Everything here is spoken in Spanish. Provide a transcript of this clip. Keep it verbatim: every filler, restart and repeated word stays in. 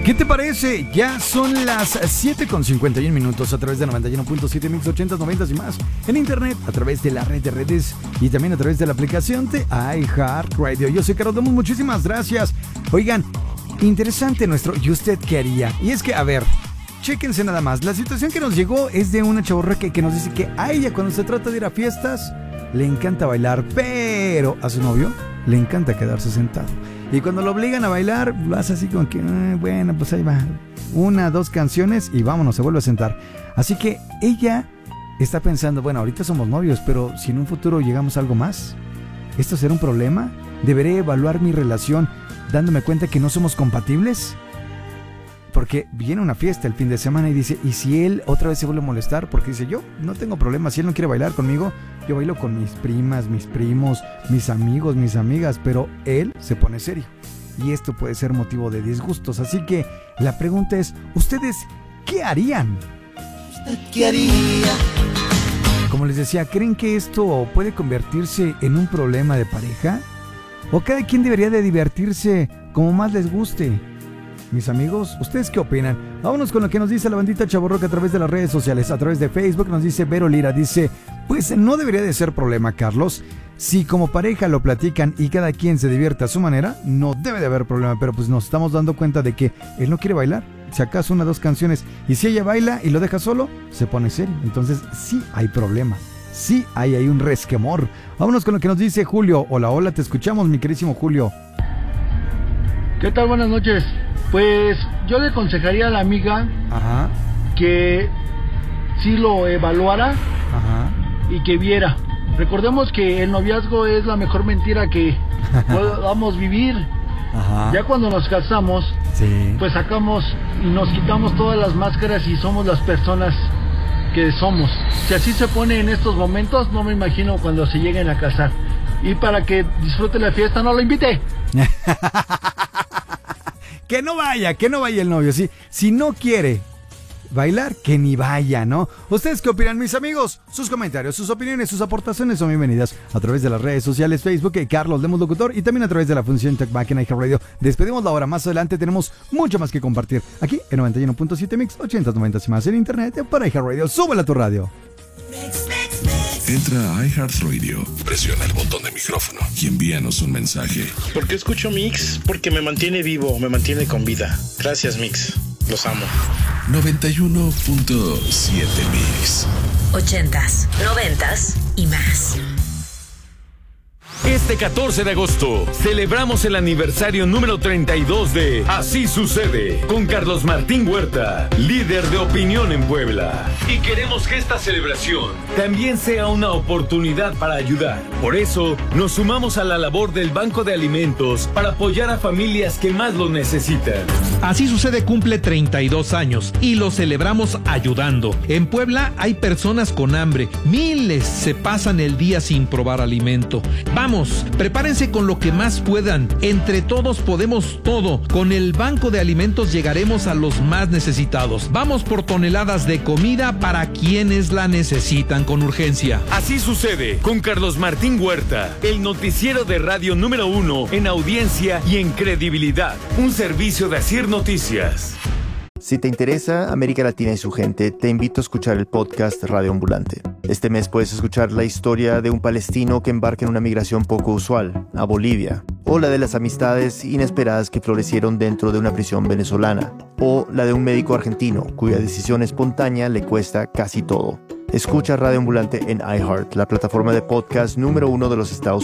¿Qué te parece? Ya son las siete con cincuenta y uno minutos a través de noventa y uno punto siete Mix ochenta, noventa y más. En internet, a través de la red de redes y también a través de la aplicación de iHeartRadio. Yo soy Carlos Demos, muchísimas gracias. Oigan, interesante nuestro ¿y usted qué haría? Y es que, a ver, chéquense nada más. La situación que nos llegó es de una chavorra que, que nos dice que a ella cuando se trata de ir a fiestas le encanta bailar, pero a su novio le encanta quedarse sentado. Y cuando lo obligan a bailar, lo hace así como que, eh, bueno, pues ahí va. Una, dos canciones y vámonos, se vuelve a sentar. Así que ella está pensando, bueno, ahorita somos novios, pero si en un futuro llegamos a algo más, ¿esto será un problema? ¿Deberé evaluar mi relación dándome cuenta que no somos compatibles? Porque viene una fiesta el fin de semana y dice, ¿y si él otra vez se vuelve a molestar? Porque dice, yo no tengo problema, si él no quiere bailar conmigo, yo bailo con mis primas, mis primos, mis amigos, mis amigas, pero él se pone serio. Y esto puede ser motivo de disgustos. Así que la pregunta es, ¿ustedes qué harían? ¿Usted qué haría? Como les decía, ¿creen que esto puede convertirse en un problema de pareja? ¿O cada quien debería de divertirse como más les guste? Mis amigos, ¿ustedes qué opinan? Vámonos con lo que nos dice la bandita Chavorroca a través de las redes sociales. A través de Facebook nos dice Vero Lira, dice, pues no debería de ser problema, Carlos. Si como pareja lo platican y cada quien se divierte a su manera, no debe de haber problema. Pero pues nos estamos dando cuenta de que él no quiere bailar. Si acaso una o dos canciones. Y si ella baila y lo deja solo, se pone serio. Entonces sí hay problema. Sí hay ahí un resquemor. Vámonos con lo que nos dice Julio. Hola, hola, te escuchamos, mi querísimo Julio. ¿Qué tal? Buenas noches. Pues yo le aconsejaría a la amiga Ajá. que sí lo evaluara. Ajá. Y que viera. Recordemos que el noviazgo es la mejor mentira que podamos vivir. Ajá. Ya cuando nos casamos, sí, pues sacamos y nos quitamos todas las máscaras y somos las personas que somos. Si así se pone en estos momentos, no me imagino cuando se lleguen a casar. Y para que disfrute la fiesta, no lo invite. Que no vaya, que no vaya el novio. Si, si no quiere bailar, que ni vaya, ¿no? ¿Ustedes qué opinan, mis amigos? Sus comentarios, sus opiniones, sus aportaciones son bienvenidas a través de las redes sociales, Facebook, Carlos Lemos Locutor, y también a través de la función Talkback en iHeartRadio. Despedimos la hora. Más adelante tenemos mucho más que compartir aquí en noventa y uno punto siete Mix, ochenta, noventa y más en internet para iHeartRadio. ¡Súbela a tu radio! Entra a iHeartRadio, presiona el botón de micrófono y envíanos un mensaje. ¿Por qué escucho Mix? Porque me mantiene vivo, me mantiene con vida. Gracias, Mix. Los amo. noventa y uno punto siete Mix. Ochentas, noventas y más. Este catorce de agosto celebramos el aniversario número treinta y dos de Así Sucede con Carlos Martín Huerta, líder de opinión en Puebla. Y queremos que esta celebración también sea una oportunidad para ayudar. Por eso nos sumamos a la labor del Banco de Alimentos para apoyar a familias que más lo necesitan. Así Sucede cumple treinta y dos años y lo celebramos ayudando. En Puebla hay personas con hambre, miles se pasan el día sin probar alimento. Vamos, prepárense con lo que más puedan. Entre todos podemos todo. Con el Banco de Alimentos llegaremos a los más necesitados. Vamos por toneladas de comida para quienes la necesitan con urgencia. Así Sucede con Carlos Martín Huerta, el noticiero de radio número uno en audiencia y en credibilidad. Un servicio de Asir Noticias. Si te interesa América Latina y su gente, te invito a escuchar el podcast Radio Ambulante. Este mes puedes escuchar la historia de un palestino que embarca en una migración poco usual, a Bolivia, o la de las amistades inesperadas que florecieron dentro de una prisión venezolana, o la de un médico argentino cuya decisión espontánea le cuesta casi todo. Escucha Radio Ambulante en iHeart, la plataforma de podcast número uno de los Estados